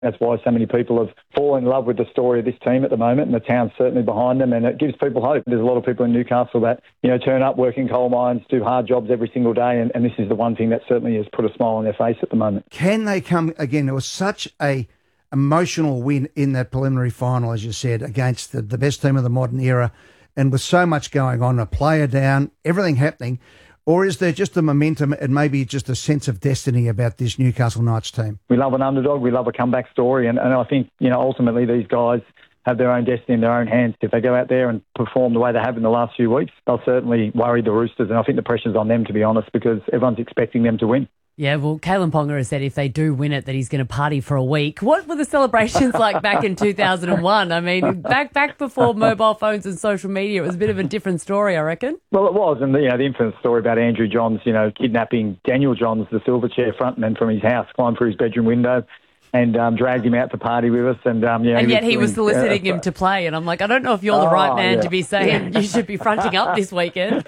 That's why so many people have fallen in love with the story of this team at the moment, and the town's certainly behind them, and it gives people hope. There's a lot of people in Newcastle that, turn up, work in coal mines, do hard jobs every single day, and this is the one thing that certainly has put a smile on their face at the moment. Can they come again? There was such a emotional win in that preliminary final, as you said, against the best team of the modern era, and with so much going on, a player down, everything happening. Or is there just a momentum and maybe just a sense of destiny about this Newcastle Knights team? We love an underdog. We love a comeback story. And I think, ultimately these guys have their own destiny in their own hands. If they go out there and perform the way they have in the last few weeks, they'll certainly worry the Roosters. And I think the pressure's on them, to be honest, because everyone's expecting them to win. Yeah, well, Kalen Ponga has said if they do win it, that he's going to party for a week. What were the celebrations like back in 2001? I mean, back before mobile phones and social media, it was a bit of a different story, I reckon. Well, it was, and the infamous story about Andrew Johns, kidnapping Daniel Johns, the Silverchair frontman, from his house, climbed through his bedroom window and dragged him out to party with us. And yet he was soliciting him to play. And I'm like, I don't know if you're the right man to be saying you should be fronting up this weekend.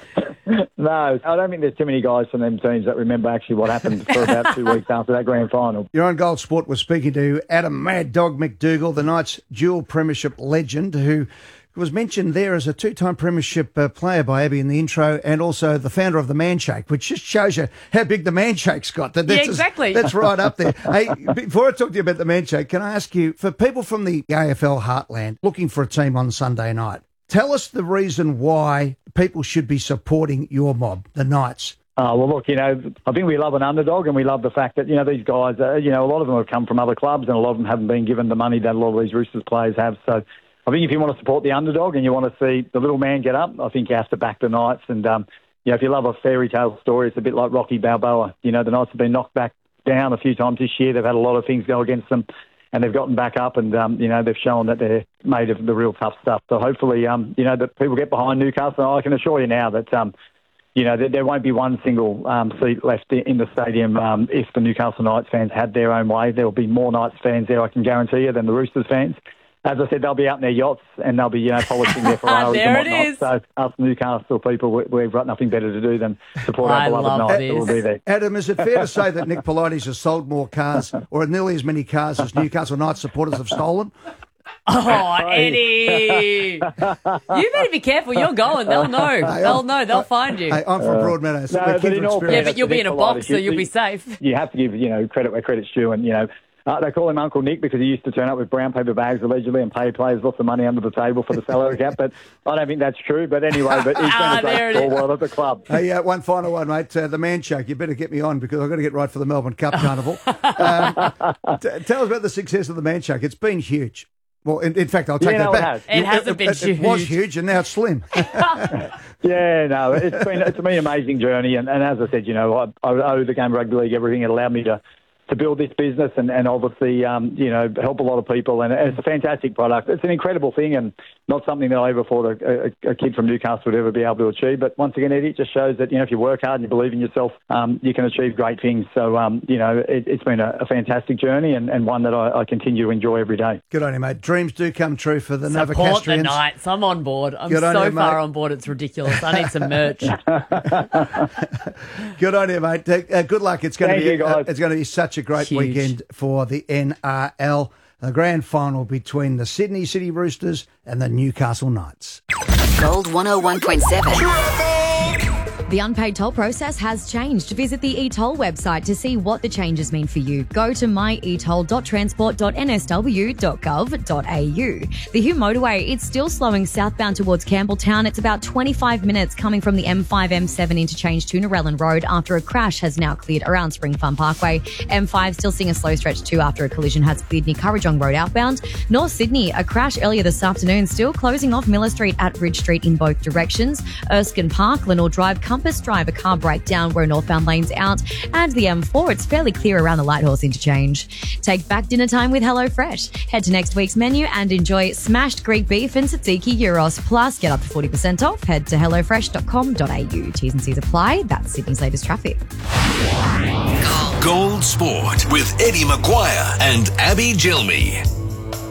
No, I don't think there's too many guys from them teams that remember actually what happened for about 2 weeks after that grand final. You're on Gold Sport. We're speaking to Adam Mad Dog McDougall, the Knights' dual premiership legend, who was mentioned there as a two-time premiership player by Abby in the intro, and also the founder of the Manshake, which just shows you how big the Manshake's got. Exactly. That's right up there. Hey, before I talk to you about the Manshake, can I ask you, for people from the AFL heartland looking for a team on Sunday night, tell us the reason why people should be supporting your mob, the Knights. Well, look, I think we love an underdog, and we love the fact that, these guys, a lot of them have come from other clubs, and a lot of them haven't been given the money that a lot of these Roosters players have. So I think if you want to support the underdog and you want to see the little man get up, I think you have to back the Knights. And, if you love a fairy tale story, it's a bit like Rocky Balboa. The Knights have been knocked back down a few times this year. They've had a lot of things go against them, and they've gotten back up, and, they've shown that they're made of the real tough stuff. So hopefully, that people get behind Newcastle. I can assure you now that, there won't be one single seat left in the stadium if the Newcastle Knights fans had their own way. There will be more Knights fans there, I can guarantee you, than the Roosters fans. As I said, they'll be out in their yachts and they'll be, polishing their Ferraris and whatnot. There it is. So us Newcastle people, we've got nothing better to do than support our beloved Knights that will be there. Adam, is it fair to say that Nick Politis has sold more cars, or nearly as many cars, as Newcastle Knights supporters have stolen? Oh, Eddie! You better be careful. You're going. They'll know. They'll find you. Hey, I'm from Broadmeadows. No, but in all fairness, but you'll be in a box, so you'll be safe. You have to give, credit where credit's due, and, they call him Uncle Nick because he used to turn up with brown paper bags, allegedly, and pay players lots of money under the table for the salary cap. But I don't think that's true. But anyway, he's been a great stalwart of the club. Hey, one final one, mate. The Manshake, you better get me on because I've got to get right for the Melbourne Cup Carnival. Tell us about the success of the Manshake. It's been huge. Well, in fact, I'll take that back. It hasn't been huge. It was huge, and now it's slim. Yeah, no, it's been an amazing journey. And as I said, I owe the game of rugby league everything. It allowed me to build this business and obviously, help a lot of people. And it's a fantastic product. It's an incredible thing and not something that I ever thought a kid from Newcastle would ever be able to achieve. But once again, Eddie, it just shows that, if you work hard and you believe in yourself, you can achieve great things. So, it's been a fantastic journey and one that I continue to enjoy every day. Good on you, mate. Dreams do come true for the Novocastrians. Support the Knights. I'm on board. I'm so far on board, it's ridiculous. I need some merch. Good on you, mate. Good luck. It's going to be such a great Huge weekend for the NRL. The grand final between the Sydney City Roosters and the Newcastle Knights. Gold 101.7. The unpaid toll process has changed. Visit the eToll website to see what the changes mean for you. Go to myetoll.transport.nsw.gov.au. The Hume Motorway, it's still slowing southbound towards Campbelltown. It's about 25 minutes coming from the M5-M7 interchange to Narellan Road after a crash has now cleared around Spring Farm Parkway. M5 still seeing a slow stretch too after a collision has cleared near Currajong Road outbound. North Sydney, a crash earlier this afternoon still closing off Miller Street at Ridge Street in both directions. Erskine Park, Lenore Drive, Compass Drive, a car breakdown where northbound lanes out, and the M4, it's fairly clear around the Lighthorse interchange. Take back dinner time with HelloFresh. Head to next week's menu and enjoy smashed Greek beef and tzatziki gyros. Plus, get up to 40% off. Head to hellofresh.com.au. T's and C's apply. That's Sydney's latest traffic. Gold Sport with Eddie Maguire and Abby Gilmy.